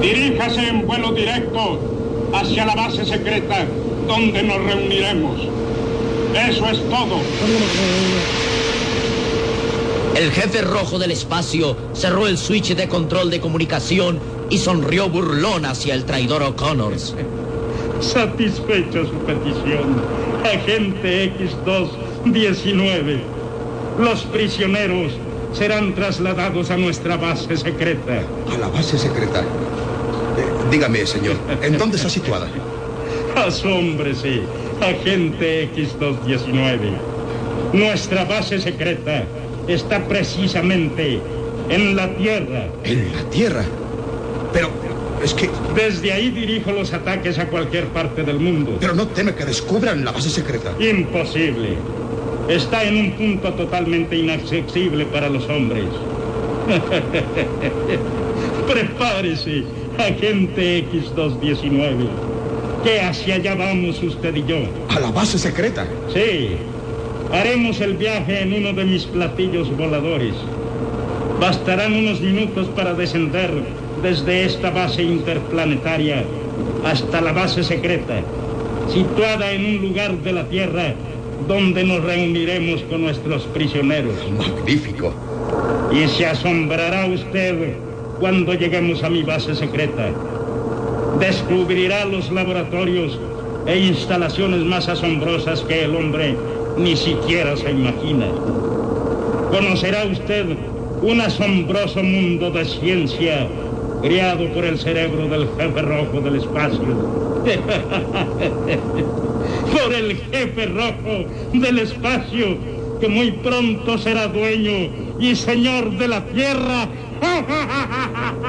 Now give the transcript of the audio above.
Diríjase en vuelo directo hacia la base secreta donde nos reuniremos. Eso es todo. El jefe rojo del espacio cerró el switch de control de comunicación y sonrió burlón hacia el traidor O'Connors. Satisfecha su petición, agente X-219. Los prisioneros serán trasladados a nuestra base secreta. ¿A la base secreta? Dígame, señor, ¿en dónde está situada? Asómbrese, agente X-219. Nuestra base secreta está precisamente en la Tierra. ¿En la Tierra? Pero es que... Desde ahí dirijo los ataques a cualquier parte del mundo. Pero no teme que descubran la base secreta. Imposible. Está en un punto totalmente inaccesible para los hombres. Prepárese, agente X-219, que hacia allá vamos usted y yo. ¿A la base secreta? Sí. Haremos el viaje en uno de mis platillos voladores. Bastarán unos minutos para descender desde esta base interplanetaria hasta la base secreta, situada en un lugar de la Tierra donde nos reuniremos con nuestros prisioneros. ¡Magnífico! Y se asombrará usted cuando lleguemos a mi base secreta. Descubrirá los laboratorios e instalaciones más asombrosas que el hombre ni siquiera se imagina. Conocerá usted un asombroso mundo de ciencia criado por el cerebro del jefe rojo del espacio. Por el jefe rojo del espacio, que muy pronto será dueño y señor de la Tierra.